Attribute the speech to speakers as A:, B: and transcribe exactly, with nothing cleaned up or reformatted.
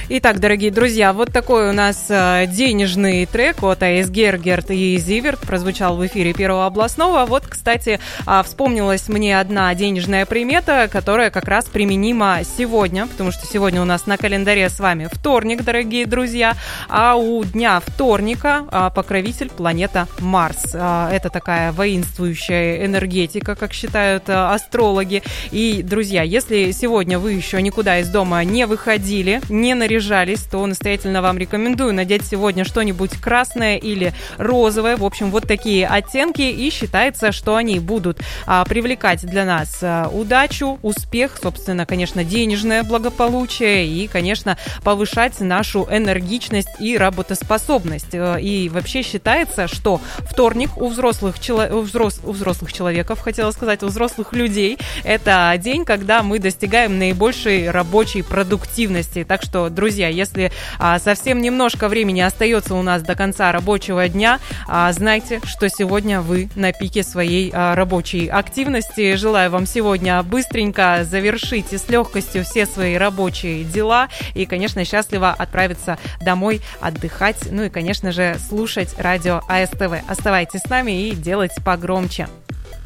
A: Итак, дорогие друзья, вот такой у нас э, денежный трек от Айс Гергерт и Зиверт прозвучал в эфире Первого областного. Вот, кстати, э, вспомнилась мне одна денежная примета, которая как раз применима сегодня, потому что сегодня у нас на календаре с вами вторник, дорогие друзья, а у дня вторника э, покровитель планета Марс. Э, это такая воинствующая энергетика, как считают э, астрологи. И, друзья, если сегодня вы еще никуда из дома не выходили, не наряжались, то настоятельно вам рекомендую надеть сегодня что-нибудь красное или розовое. В общем, вот такие оттенки. И считается, что они будут а, привлекать для нас а, удачу, успех, собственно, конечно, денежное благополучие и, конечно, повышать нашу энергичность и работоспособность. И вообще считается, что вторник у взрослых, чело... у взрос... у взрослых человеков, хотела сказать, у взрослых людей, это день, когда мы достигаем наибольшей рабочей продуктивности. Так что, друзья, Друзья, если а, совсем немножко времени остается у нас до конца рабочего дня, а, знайте, что сегодня вы на пике своей а, рабочей активности. Желаю вам сегодня быстренько завершить и с легкостью все свои рабочие дела и, конечно, счастливо отправиться домой отдыхать. Ну и, конечно же, слушать радио АСТВ. Оставайтесь с нами и делайте погромче.